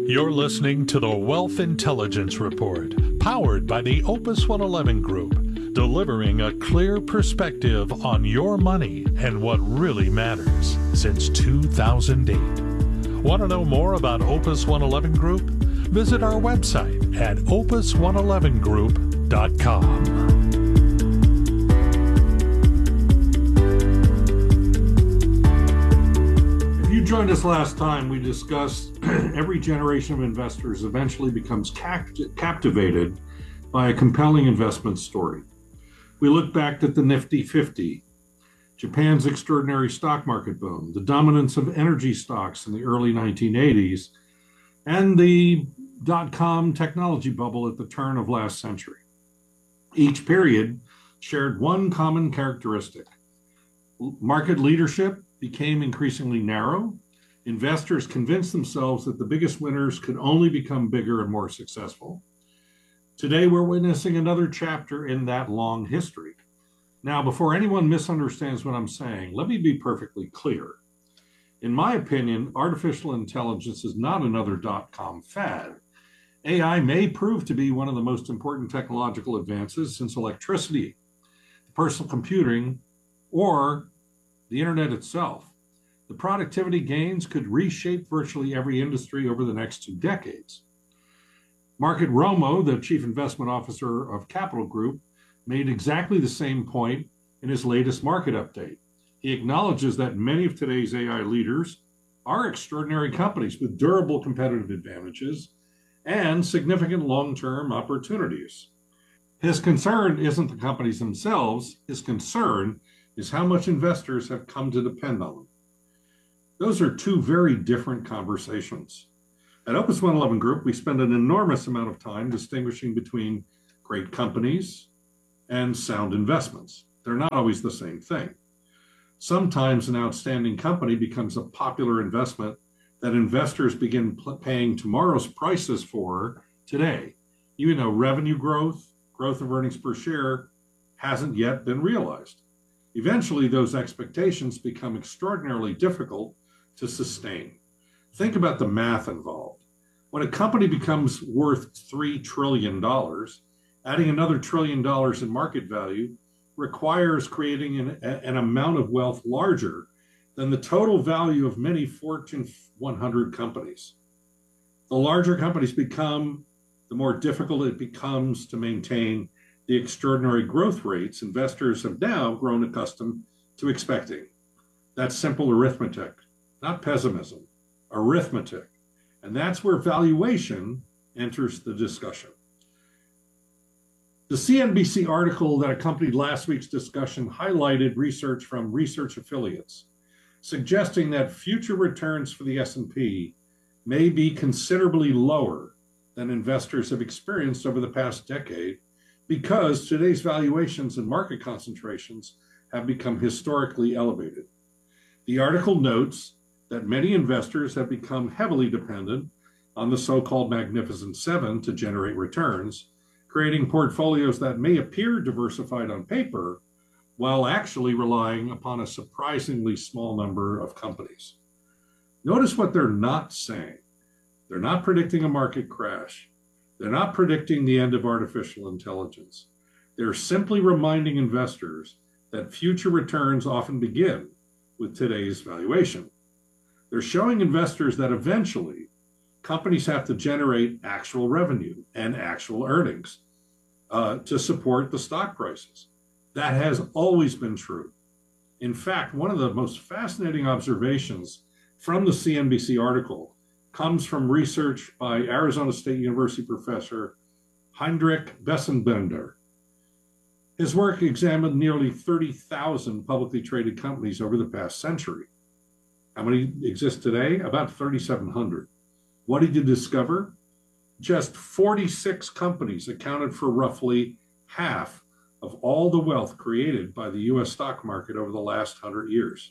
You're listening to the Wealth Intelligence Report, powered by the Opus 111 Group, delivering a clear perspective on your money and what really matters since 2008. Want to know more about Opus 111 Group? Visit our website at opus111group.com. Joined us last time, we discussed every generation of investors eventually becomes captivated by a compelling investment story. We looked back at the Nifty 50, Japan's extraordinary stock market boom, the dominance of energy stocks in the early 1980s, and the dot-com technology bubble at the turn of last century. Each period shared one common characteristic. Market leadership became increasingly narrow. Investors convinced themselves that the biggest winners could only become bigger and more successful. Today, we're witnessing another chapter in that long history. Now, before anyone misunderstands what I'm saying, let me be perfectly clear. In my opinion, artificial intelligence is not another dot-com fad. AI may prove to be one of the most important technological advances since electricity, personal computing, or the internet itself. The productivity gains could reshape virtually every industry over the next 2 decades. Market Romo, the chief investment officer of Capital Group, made exactly the same point in his latest market update. He acknowledges that many of today's AI leaders are extraordinary companies with durable competitive advantages and significant long-term opportunities. His concern isn't the companies themselves. His concern is how much investors have come to depend on them. Those are two very different conversations. At Opus 111 Group, we spend an enormous amount of time distinguishing between great companies and sound investments. They're not always the same thing. Sometimes an outstanding company becomes a popular investment that investors begin paying tomorrow's prices for today, even though revenue growth of earnings per share hasn't yet been realized. Eventually, those expectations become extraordinarily difficult to sustain. Think about the math involved. When a company becomes worth $3 trillion, adding another $1 trillion in market value requires creating an amount of wealth larger than the total value of many Fortune 100 companies. The larger companies become, the more difficult it becomes to maintain the extraordinary growth rates investors have now grown accustomed to expecting. That's simple arithmetic, not pessimism, arithmetic. And that's where valuation enters the discussion. The CNBC article that accompanied last week's discussion highlighted research from research affiliates, suggesting that future returns for the S&P may be considerably lower than investors have experienced over the past decade, because today's valuations and market concentrations have become historically elevated. The article notes that many investors have become heavily dependent on the so-called Magnificent Seven to generate returns, creating portfolios that may appear diversified on paper, while actually relying upon a surprisingly small number of companies. Notice what they're not saying. They're not predicting a market crash. They're not predicting the end of artificial intelligence. They're simply reminding investors that future returns often begin with today's valuation. They're showing investors that eventually companies have to generate actual revenue and actual earnings to support the stock prices. That has always been true. In fact, one of the most fascinating observations from the CNBC article comes from research by Arizona State University professor Heinrich Bessenbender. His work examined nearly 30,000 publicly traded companies over the past century. How many exist today? About 3,700. What did you discover? Just 46 companies accounted for roughly half of all the wealth created by the U.S. stock market over the last 100 years.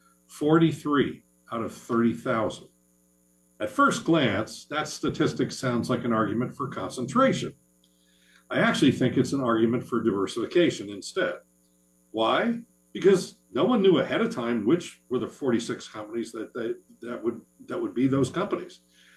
43 out of 30,000. At first glance, that statistic sounds like an argument for concentration. I actually think it's an argument for diversification instead. Why? Because no one knew ahead of time which were the 46 companies that would be those companies.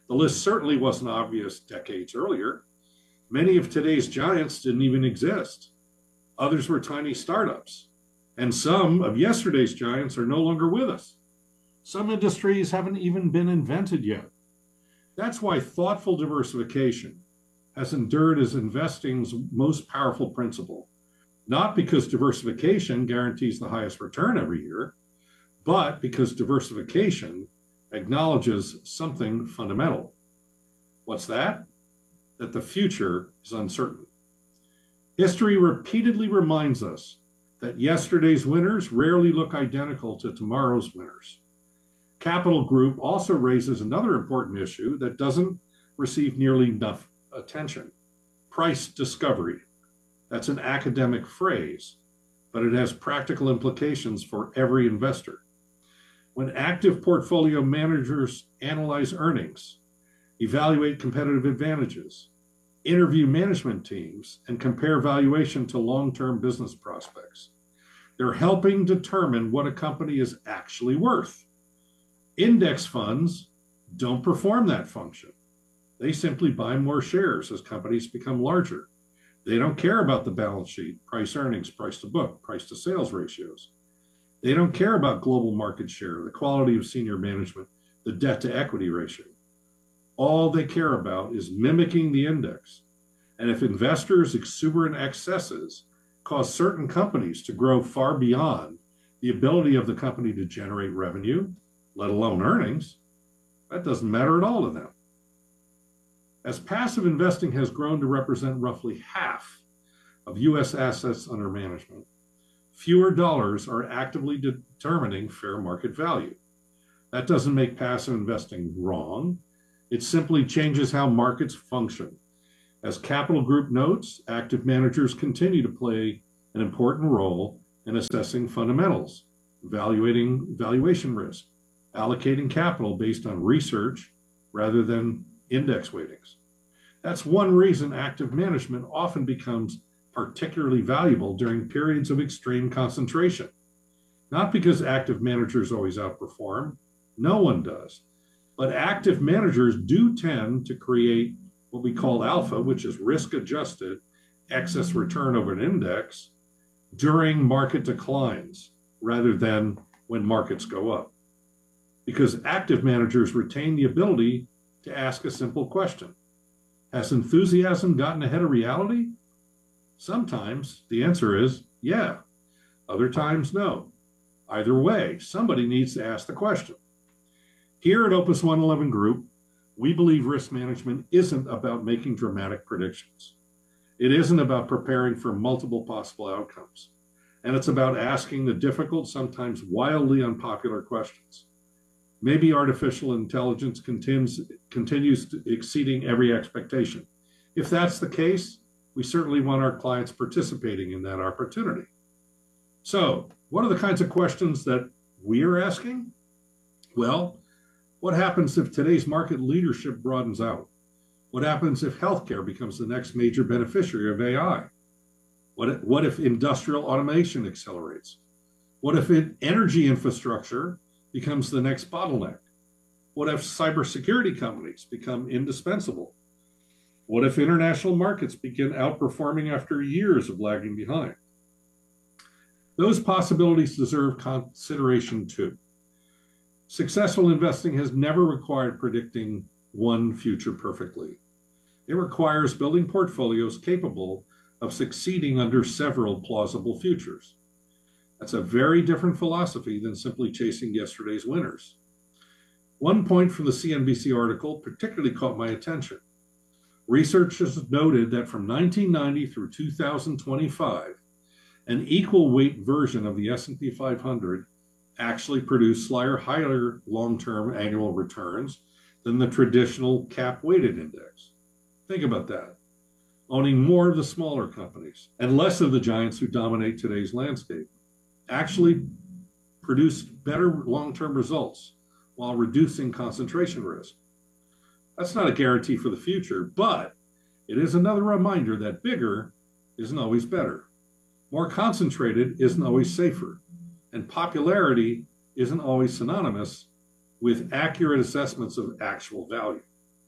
The list certainly wasn't obvious decades earlier. Many of today's giants didn't even exist. Others were tiny startups. And some of yesterday's giants are no longer with us. Some industries haven't even been invented yet. That's why thoughtful diversification has endured as investing's most powerful principle. Not because diversification guarantees the highest return every year, but because diversification acknowledges something fundamental. What's that? That the future is uncertain. History repeatedly reminds us that yesterday's winners rarely look identical to tomorrow's winners. Capital Group also raises another important issue that doesn't receive nearly enough attention: price discovery. That's an academic phrase, but it has practical implications for every investor. When active portfolio managers analyze earnings, evaluate competitive advantages, interview management teams, and compare valuation to long-term business prospects, they're helping determine what a company is actually worth. Index funds don't perform that function. They simply buy more shares as companies become larger. They don't care about the balance sheet, price earnings, price to book, price to sales ratios. They don't care about global market share, the quality of senior management, the debt to equity ratio. All they care about is mimicking the index. And if investors' exuberant excesses cause certain companies to grow far beyond the ability of the company to generate revenue, let alone earnings, that doesn't matter at all to them. As passive investing has grown to represent roughly half of U.S. assets under management, fewer dollars are actively determining fair market value. That doesn't make passive investing wrong. It simply changes how markets function. As Capital Group notes, active managers continue to play an important role in assessing fundamentals, evaluating valuation risk, allocating capital based on research rather than index weightings. That's one reason active management often becomes particularly valuable during periods of extreme concentration. Not because active managers always outperform, no one does, but active managers do tend to create what we call alpha, which is risk-adjusted excess return over an index during market declines rather than when markets go up. Because active managers retain the ability to ask a simple question: has enthusiasm gotten ahead of reality? Sometimes the answer is yeah. Other times, no. Either way, somebody needs to ask the question. Here at Opus 111 Group, we believe risk management isn't about making dramatic predictions. It isn't about preparing for multiple possible outcomes. And it's about asking the difficult, sometimes wildly unpopular questions. Maybe artificial intelligence continues exceeding every expectation. If that's the case, we certainly want our clients participating in that opportunity. So, what are the kinds of questions that we are asking? Well, what happens if today's market leadership broadens out? What happens if healthcare becomes the next major beneficiary of AI? What if industrial automation accelerates? What if energy infrastructure becomes the next bottleneck? What if cybersecurity companies become indispensable? What if international markets begin outperforming after years of lagging behind? Those possibilities deserve consideration too. Successful investing has never required predicting one future perfectly. It requires building portfolios capable of succeeding under several plausible futures. That's a very different philosophy than simply chasing yesterday's winners. One point from the CNBC article particularly caught my attention. Researchers noted that from 1990 through 2025, an equal weight version of the S&P 500 actually produced higher long-term annual returns than the traditional cap-weighted index. Think about that. Owning more of the smaller companies and less of the giants who dominate today's landscape actually produced better long-term results while reducing concentration risk. That's not a guarantee for the future, but it is another reminder that bigger isn't always better. More concentrated isn't always safer, and popularity isn't always synonymous with accurate assessments of actual value.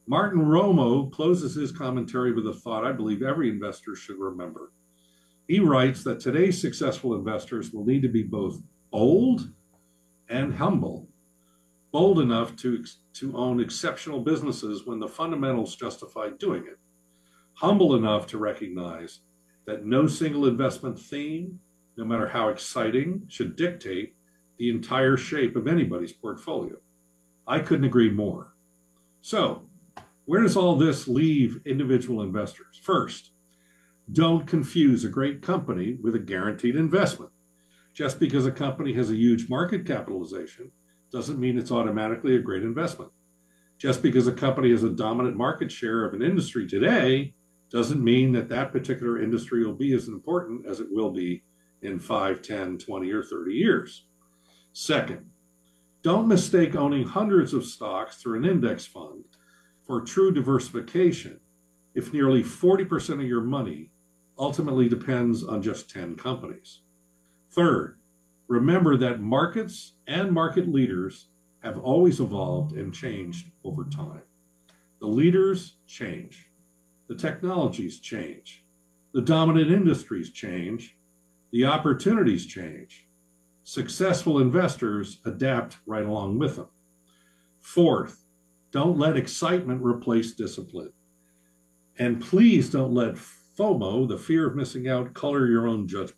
Martin Romo closes his commentary with a thought I believe every investor should remember. He writes that today's successful investors will need to be both bold and humble. Bold enough to own exceptional businesses when the fundamentals justify doing it. Humble enough to recognize that no single investment theme, no matter how exciting, should dictate the entire shape of anybody's portfolio. I couldn't agree more. So, where does all this leave individual investors? First, don't confuse a great company with a guaranteed investment. Just because a company has a huge market capitalization doesn't mean it's automatically a great investment. Just because a company has a dominant market share of an industry today doesn't mean that that particular industry will be as important as it will be in 5, 10, 20, or 30 years. Second, don't mistake owning hundreds of stocks through an index fund for true diversification if nearly 40% of your money ultimately depends on just 10 companies. Third, remember that markets and market leaders have always evolved and changed over time. The leaders change. The technologies change. The dominant industries change. The opportunities change. Successful investors adapt right along with them. Fourth, don't let excitement replace discipline. And please don't let FOMO, the fear of missing out, color your own judgment.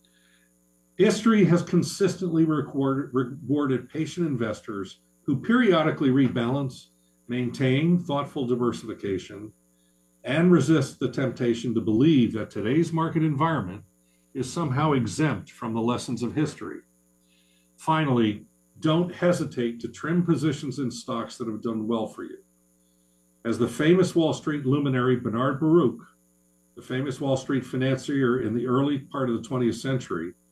History has consistently rewarded patient investors who periodically rebalance, maintain thoughtful diversification, and resist the temptation to believe that today's market environment is somehow exempt from the lessons of history. Finally, don't hesitate to trim positions in stocks that have done well for you. As the famous Wall Street luminary Bernard Baruch, the famous Wall Street financier in the early part of the 20th century,